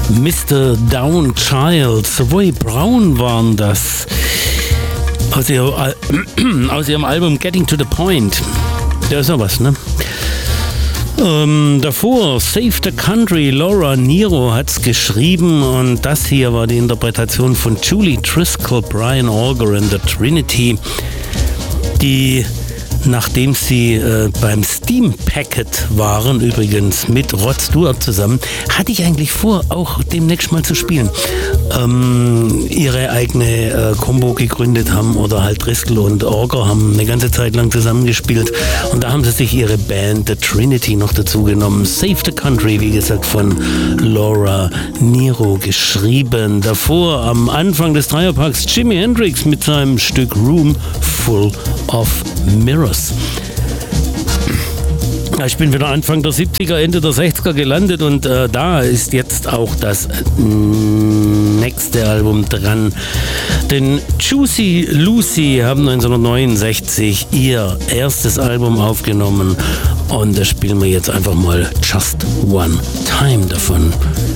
Mr. Downchild, Savoy Brown waren das. Aus ihrem Album Getting to the Point. Ja, ist ja was, ne? Davor Save the Country, Laura Nyro hat's geschrieben und das hier war die Interpretation von Julie Driscoll, Brian Auger and the Trinity, die nachdem sie beim Steam Packet waren, übrigens mit Rod Stewart zusammen, hatte ich eigentlich vor, auch demnächst mal zu spielen, ihre eigene Combo gegründet haben oder halt Driscoll und Auger haben eine ganze Zeit lang zusammengespielt und da haben sie sich ihre Band The Trinity noch dazu genommen. Save the Country, wie gesagt, von Laura Nyro geschrieben. Davor am Anfang des Dreierpacks Jimi Hendrix mit seinem Stück Room Full of Mirrors. Ich bin wieder Anfang der 70er, Ende der 60er gelandet und da ist jetzt auch das nächste Album dran. Denn Juicy Lucy haben 1969 ihr erstes Album aufgenommen und da spielen wir jetzt einfach mal Just One Time davon.